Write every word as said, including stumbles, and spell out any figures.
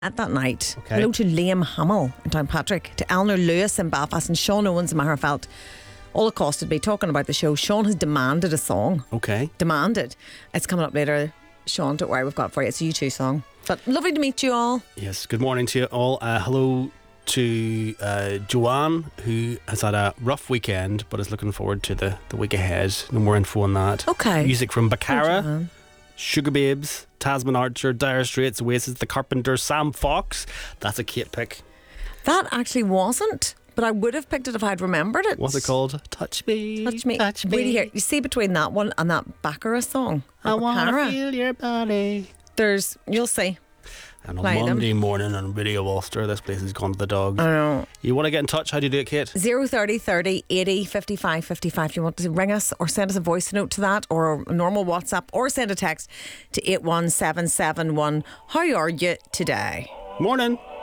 At that night, Okay. hello to Liam Hamill in Downpatrick, to Eleanor Lewis in Belfast, and Sean Owens in Maherfeld. All accosted me talking about the show. Sean has demanded a song. Okay. Demanded. It's coming up later. Sean, don't worry, we've got it for you. It's a U two song. But lovely to meet you all. Yes, good morning to you all. Uh, hello to uh, Joanne, who has had a rough weekend but is looking forward to the, the week ahead. No more info on that. Okay. Music from Oh, Bacara, Joanne. Sugar Babes, Tasman Archer, Dire Straits, Oasis, The Carpenters, Sam Fox. That's a Kate pick. That actually wasn't, but I would have picked it if I'd remembered it. What's it called? Touch me. Touch me. Touch me. Wait here. You see, between that one and that Baccarat song, I want to Baccarat, feel your body. there's, you'll see. And on Play them. Monday morning on Radio Ulster, this place has gone to the dogs. I know. You want to get in touch? How do you do it, Kate? Zero thirty thirty eighty fifty-five fifty-five. If you want to ring us or send us a voice note to that, or a normal WhatsApp, or send a text to eight one seven seven one. How are you today? Morning.